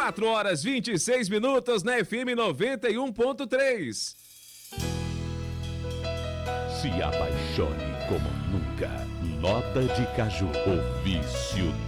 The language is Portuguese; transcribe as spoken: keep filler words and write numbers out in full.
quatro horas e vinte e seis minutos na F M noventa e um ponto três. Se apaixone como nunca. Nota de Caju, o vício